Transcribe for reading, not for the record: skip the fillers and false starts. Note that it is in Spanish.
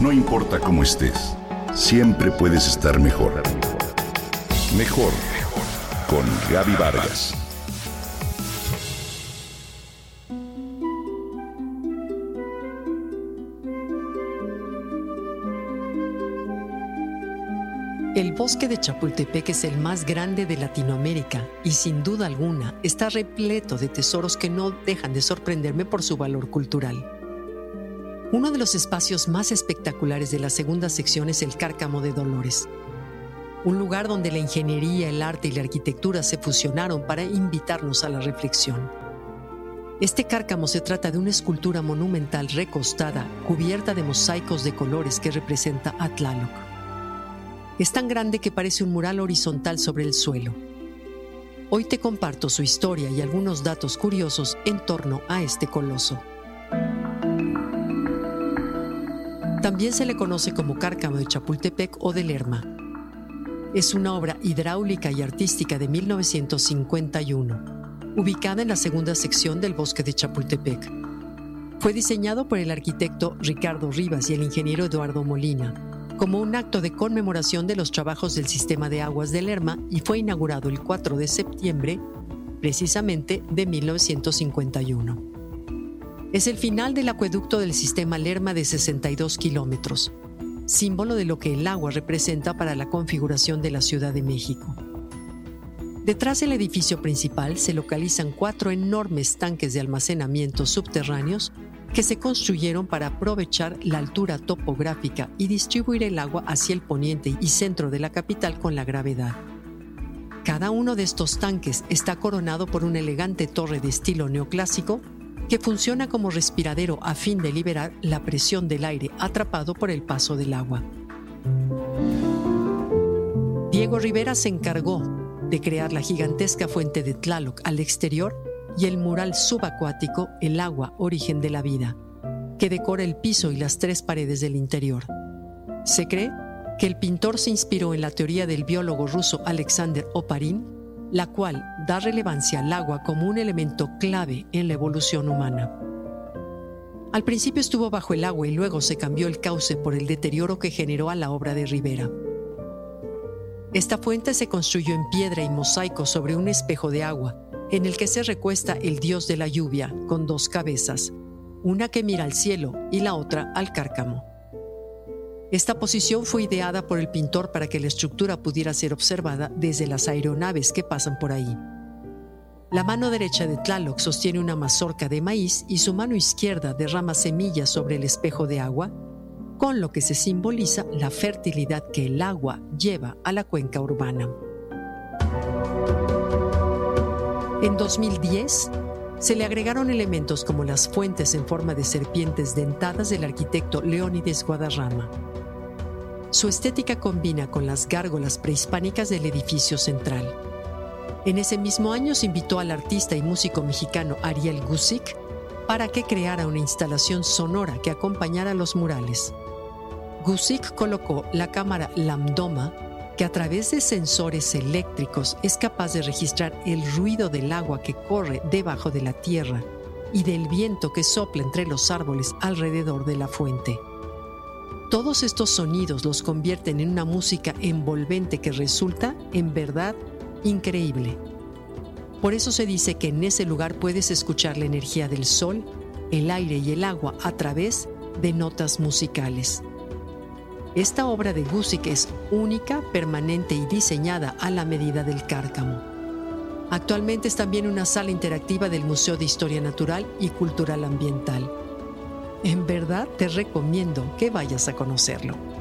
No importa cómo estés, siempre puedes estar mejor. Mejor, con Gaby Vargas. El bosque de Chapultepec es el más grande de Latinoamérica y sin duda alguna está repleto de tesoros que no dejan de sorprenderme por su valor cultural. Uno de los espacios más espectaculares de la segunda sección es el Cárcamo de Dolores, un lugar donde la ingeniería, el arte y la arquitectura se fusionaron para invitarnos a la reflexión. Este cárcamo se trata de una escultura monumental recostada, cubierta de mosaicos de colores que representa a Tlaloc. Es tan grande que parece un mural horizontal sobre el suelo. Hoy te comparto su historia y algunos datos curiosos en torno a este coloso. También se le conoce como Cárcamo de Chapultepec o de Lerma. Es una obra hidráulica y artística de 1951, ubicada en la segunda sección del bosque de Chapultepec. Fue diseñado por el arquitecto Ricardo Rivas y el ingeniero Eduardo Molina, como un acto de conmemoración de los trabajos del sistema de aguas de Lerma y fue inaugurado el 4 de septiembre, precisamente de 1951. Es el final del acueducto del sistema Lerma de 62 kilómetros, símbolo de lo que el agua representa para la configuración de la Ciudad de México. Detrás del edificio principal se localizan 4 enormes tanques de almacenamiento subterráneos que se construyeron para aprovechar la altura topográfica y distribuir el agua hacia el poniente y centro de la capital con la gravedad. Cada uno de estos tanques está coronado por una elegante torre de estilo neoclásico que funciona como respiradero a fin de liberar la presión del aire atrapado por el paso del agua. Diego Rivera se encargó de crear la gigantesca fuente de Tlaloc al exterior y el mural subacuático El agua, origen de la vida, que decora el piso y las 3 paredes del interior. Se cree que el pintor se inspiró en la teoría del biólogo ruso Alexander Oparin, la cual da relevancia al agua como un elemento clave en la evolución humana. Al principio estuvo bajo el agua y luego se cambió el cauce por el deterioro que generó a la obra de Rivera. Esta fuente se construyó en piedra y mosaico sobre un espejo de agua, en el que se recuesta el dios de la lluvia con 2 cabezas, una que mira al cielo y la otra al cárcamo. Esta posición fue ideada por el pintor para que la estructura pudiera ser observada desde las aeronaves que pasan por ahí. La mano derecha de Tlaloc sostiene una mazorca de maíz y su mano izquierda derrama semillas sobre el espejo de agua, con lo que se simboliza la fertilidad que el agua lleva a la cuenca urbana. En 2010, se le agregaron elementos como las fuentes en forma de serpientes dentadas del arquitecto Leónides Guadarrama. Su estética combina con las gárgolas prehispánicas del edificio central. En ese mismo año se invitó al artista y músico mexicano Ariel Gusick para que creara una instalación sonora que acompañara los murales. Gusick colocó la cámara Lambdoma, que a través de sensores eléctricos es capaz de registrar el ruido del agua que corre debajo de la tierra y del viento que sopla entre los árboles alrededor de la fuente. Todos estos sonidos los convierten en una música envolvente que resulta, en verdad, increíble. Por eso se dice que en ese lugar puedes escuchar la energía del sol, el aire y el agua a través de notas musicales. Esta obra de Gusick es única, permanente y diseñada a la medida del cárcamo. Actualmente es también una sala interactiva del Museo de Historia Natural y Cultural Ambiental. En verdad te recomiendo que vayas a conocerlo.